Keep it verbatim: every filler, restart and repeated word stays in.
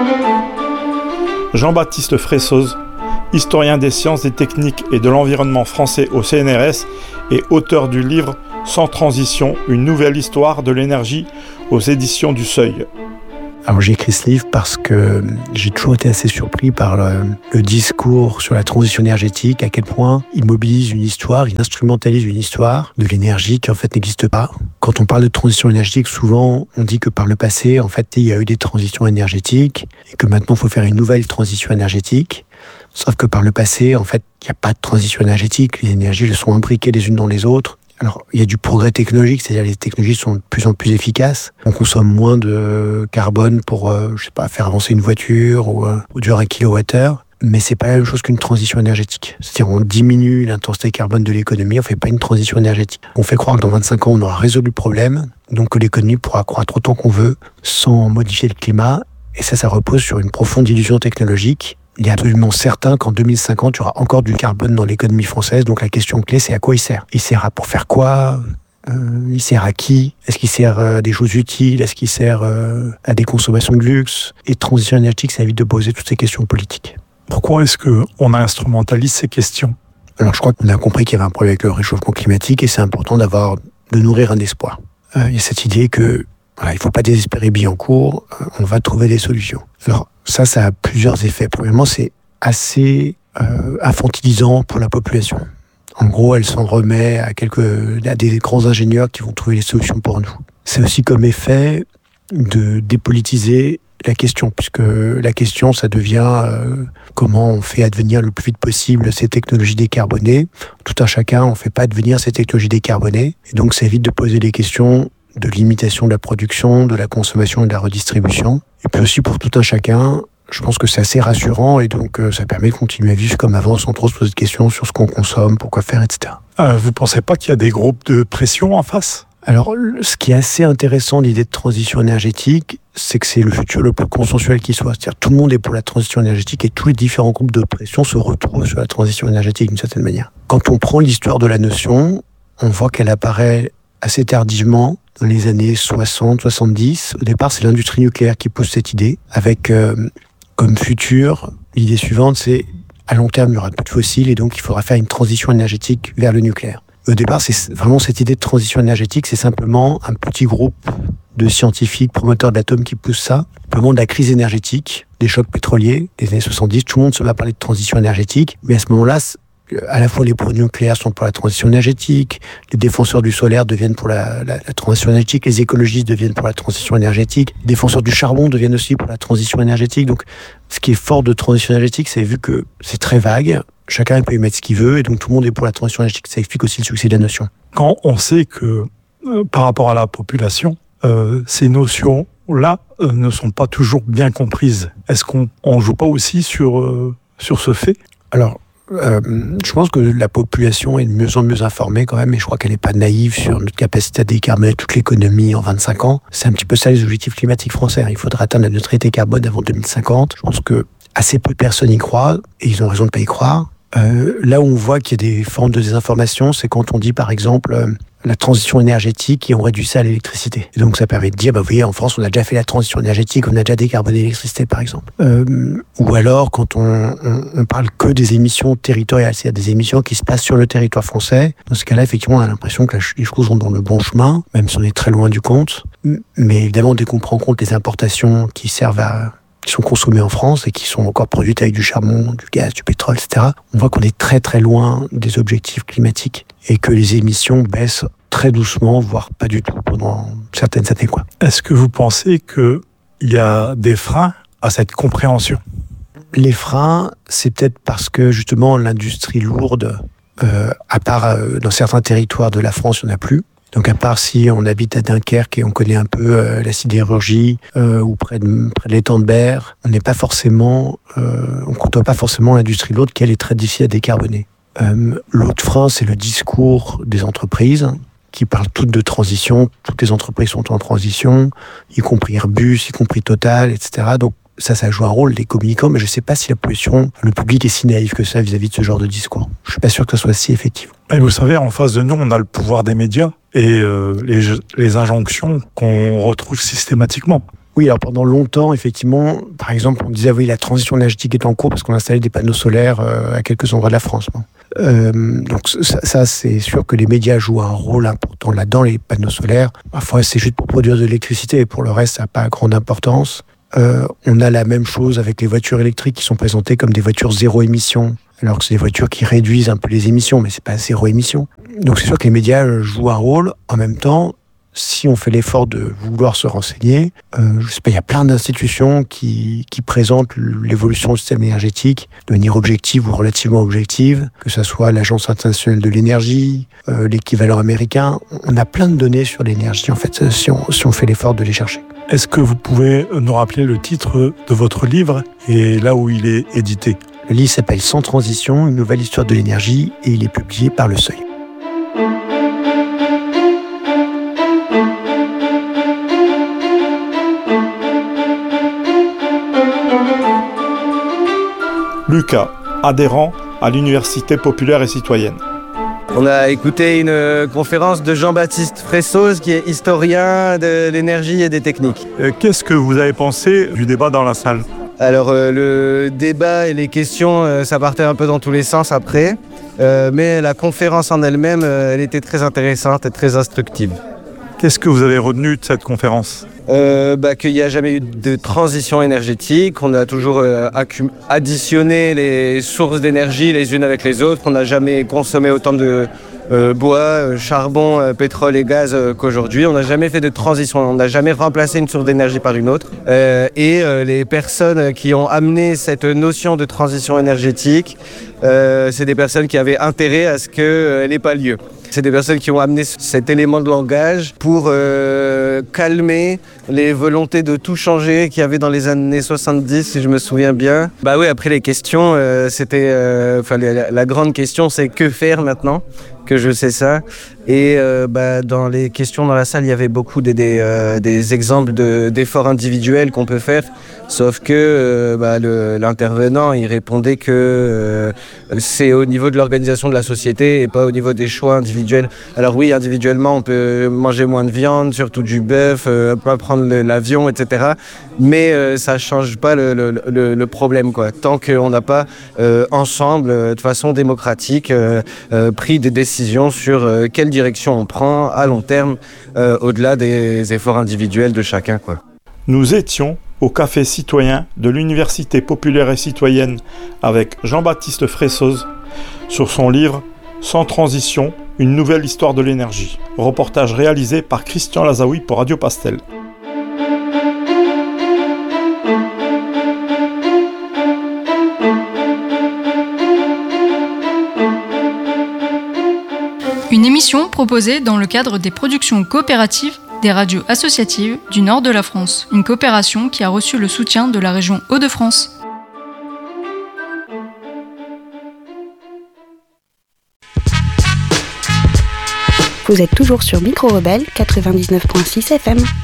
Jean-Baptiste Fressoz, historien des sciences, des techniques et de l'environnement français au C N R S et auteur du livre « Sans transition, une nouvelle histoire de l'énergie » aux éditions du Seuil. Alors j'ai écrit ce livre parce que j'ai toujours été assez surpris par le, le discours sur la transition énergétique, à quel point il mobilise une histoire, il instrumentalise une histoire de l'énergie qui en fait n'existe pas. Quand on parle de transition énergétique, souvent on dit que par le passé, en fait, il y a eu des transitions énergétiques et que maintenant il faut faire une nouvelle transition énergétique. Sauf que par le passé, en fait, il n'y a pas de transition énergétique. Les énergies, elles sont imbriquées les unes dans les autres. Alors, il y a du progrès technologique, c'est-à-dire les technologies sont de plus en plus efficaces. On consomme moins de carbone pour, euh, je sais pas, faire avancer une voiture ou euh, produire un kilowattheure. Mais c'est pas la même chose qu'une transition énergétique. C'est-à-dire, on diminue l'intensité carbone de l'économie, on fait pas une transition énergétique. On fait croire que dans vingt-cinq ans, on aura résolu le problème, donc que l'économie pourra croître autant qu'on veut sans modifier le climat. Et ça, ça repose sur une profonde illusion technologique. Il est absolument certain qu'en deux mille cinquante, il y aura encore du carbone dans l'économie française. Donc la question clé, c'est à quoi il sert ? Il sert à pour faire quoi ? euh, Il sert à qui ? Est-ce qu'il sert à des choses utiles ? Est-ce qu'il sert euh, à des consommations de luxe ? Et transition énergétique, ça évite de poser toutes ces questions politiques. Pourquoi est-ce qu'on instrumentalise ces questions ? Alors je crois qu'on a compris qu'il y avait un problème avec le réchauffement climatique et c'est important d'avoir, de nourrir un espoir. Euh, il y a cette idée que voilà, il ne faut pas désespérer Billancourt, euh, on va trouver des solutions. Alors ça, ça a plusieurs effets. Premièrement, c'est assez euh, infantilisant pour la population. En gros, elle s'en remet à, quelques, à des grands ingénieurs qui vont trouver les solutions pour nous. C'est aussi comme effet de dépolitiser la question, puisque la question, ça devient euh, comment on fait advenir le plus vite possible ces technologies décarbonées. Tout un chacun, on ne fait pas advenir ces technologies décarbonées. Et donc, ça évite de poser des questions de limitation de la production, de la consommation et de la redistribution. Et puis aussi pour tout un chacun, je pense que c'est assez rassurant et donc euh, ça permet de continuer à vivre comme avant sans trop se poser de questions sur ce qu'on consomme, pourquoi faire, et cetera. Euh, vous ne pensez pas qu'il y a des groupes de pression en face ? Alors, ce qui est assez intéressant, l'idée de transition énergétique, c'est que c'est le futur le plus consensuel qui soit. C'est-à-dire tout le monde est pour la transition énergétique et tous les différents groupes de pression se retrouvent sur la transition énergétique d'une certaine manière. Quand on prend l'histoire de la notion, on voit qu'elle apparaît assez tardivement, dans les années soixante soixante-dix. Au départ, c'est l'industrie nucléaire qui pose cette idée, avec euh, comme futur, l'idée suivante, c'est à long terme, il y aura plus de fossiles et donc il faudra faire une transition énergétique vers le nucléaire. Au départ, c'est vraiment cette idée de transition énergétique, c'est simplement un petit groupe de scientifiques promoteurs de l'atome qui poussent ça. Au moment de la crise énergétique, des chocs pétroliers, des années soixante-dix, tout le monde se met à parler de transition énergétique, mais à ce moment-là, à la fois les produits nucléaires sont pour la transition énergétique, les défenseurs du solaire deviennent pour la, la, la transition énergétique, les écologistes deviennent pour la transition énergétique, les défenseurs du charbon deviennent aussi pour la transition énergétique. Donc, ce qui est fort de transition énergétique, c'est vu que c'est très vague, chacun peut y mettre ce qu'il veut, et donc tout le monde est pour la transition énergétique. Ça explique aussi le succès de la notion. Quand on sait que, euh, par rapport à la population, euh, ces notions-là euh, ne sont pas toujours bien comprises, est-ce qu'on ne joue pas aussi sur, euh, sur ce fait ? Alors, Euh, je pense que la population est de mieux en mieux informée quand même, mais je crois qu'elle n'est pas naïve sur notre capacité à décarboner toute l'économie en vingt-cinq ans. C'est un petit peu ça les objectifs climatiques français. Il faudra atteindre la neutralité carbone avant deux mille cinquante. Je pense que assez peu de personnes y croient, et ils ont raison de ne pas y croire. Euh, là où on voit qu'il y a des formes de désinformation, c'est quand on dit par exemple euh, la transition énergétique et on réduit ça à l'électricité. Et donc ça permet de dire, bah, vous voyez, en France, on a déjà fait la transition énergétique, on a déjà décarboné l'électricité, par exemple. Euh, ou alors, quand on, on, on parle que des émissions territoriales, c'est-à-dire des émissions qui se passent sur le territoire français, dans ce cas-là, effectivement, on a l'impression que les choses vont dans le bon chemin, même si on est très loin du compte. Mais évidemment, dès qu'on prend en compte les importations qui servent à qui sont consommées en France et qui sont encore produites avec du charbon, du gaz, du pétrole, et cetera, on voit qu'on est très très loin des objectifs climatiques et que les émissions baissent très doucement, voire pas du tout pendant certaines années, quoi. Est-ce que vous pensez qu'il y a des freins à cette compréhension ? Les freins, c'est peut-être parce que justement l'industrie lourde, euh, à part euh, dans certains territoires de la France, il n'y en a plus. Donc à part si on habite à Dunkerque et on connaît un peu euh, la sidérurgie euh, ou près de, près de l'étang de Berre, on n'est pas forcément, euh, on côtoie pas forcément l'industrie lourde qui elle est très difficile à décarboner. Euh, l'autre frein, c'est le discours des entreprises qui parlent toutes de transition. Toutes les entreprises sont en transition, y compris Airbus, y compris Total, et cetera. Donc ça, ça joue un rôle des communicants, mais je ne sais pas si la population, le public est si naïf que ça vis-à-vis de ce genre de discours. Je ne suis pas sûr que ça soit si effectif. Et vous savez, en face de nous, on a le pouvoir des médias et euh, les, les injonctions qu'on retrouve systématiquement. Oui, alors pendant longtemps, effectivement, par exemple, on disait oui, la transition énergétique est en cours parce qu'on a installé des panneaux solaires euh, à quelques endroits de la France. Bon. Euh, donc ça, ça, c'est sûr que les médias jouent un rôle important là-dedans, les panneaux solaires. Parfois, c'est juste pour produire de l'électricité et pour le reste, ça n'a pas grande importance. Euh, on a la même chose avec les voitures électriques qui sont présentées comme des voitures zéro émission, alors que c'est des voitures qui réduisent un peu les émissions, mais c'est pas zéro émission. Donc c'est sûr que les médias jouent un rôle. En même temps, si on fait l'effort de vouloir se renseigner, euh, je sais pas, il y a plein d'institutions qui, qui présentent l'évolution du système énergétique de manière objective ou relativement objective, que ce soit l'Agence internationale de l'énergie, euh, l'équivalent américain. On a plein de données sur l'énergie, en fait, si on, si on fait l'effort de les chercher. Est-ce que vous pouvez nous rappeler le titre de votre livre et là où il est édité ? Le livre s'appelle « Sans transition, une nouvelle histoire de l'énergie » et il est publié par Le Seuil. Lucas, adhérent à l'Université populaire et citoyenne. On a écouté une conférence de Jean-Baptiste Fressoz, qui est historien de l'énergie et des techniques. Euh, qu'est-ce que vous avez pensé du débat dans la salle ? Alors euh, le débat et les questions, euh, ça partait un peu dans tous les sens après, euh, mais la conférence en elle-même, euh, elle était très intéressante et très instructive. Qu'est-ce que vous avez retenu de cette conférence ? Euh, bah, qu'il n'y a jamais eu de transition énergétique, on a toujours euh, accum- additionné les sources d'énergie les unes avec les autres, on n'a jamais consommé autant de euh, bois, euh, charbon, euh, pétrole et gaz euh, qu'aujourd'hui, on n'a jamais fait de transition, on n'a jamais remplacé une source d'énergie par une autre. Euh, et euh, les personnes qui ont amené cette notion de transition énergétique, euh, c'est des personnes qui avaient intérêt à ce qu'elle euh, n'ait pas lieu. C'est des personnes qui ont amené cet élément de langage pour euh, calmer les volontés de tout changer qu'il y avait dans les années soixante-dix, si je me souviens bien. Bah oui, après les questions, euh, c'était, euh, enfin la, la grande question, c'est que faire maintenant que je sais ça. Et euh, bah, dans les questions dans la salle, il y avait beaucoup des, des, euh, des exemples de, d'efforts individuels qu'on peut faire, sauf que euh, bah, le, l'intervenant, il répondait que euh, c'est au niveau de l'organisation de la société et pas au niveau des choix individuels. Alors oui, individuellement, on peut manger moins de viande, surtout du bœuf, euh, pas prendre le, l'avion, et cetera. Mais euh, ça change pas le, le, le, le problème, quoi. Tant qu'on n'a pas euh, ensemble, euh, de façon démocratique, euh, euh, pris des décisions sur euh, quelle direction on prend à long terme, euh, au-delà des efforts individuels de chacun, quoi. Nous étions au café citoyen de l'Université populaire et citoyenne avec Jean-Baptiste Fressoz sur son livre « Sans transition, une nouvelle histoire de l'énergie ». Reportage réalisé par Christian Lazaoui pour Radio Pastel. Une émission proposée dans le cadre des productions coopératives des radios associatives du nord de la France, une coopération qui a reçu le soutien de la région Hauts-de-France. Vous êtes toujours sur Micro Rebelle quatre-vingt-dix-neuf virgule six F M.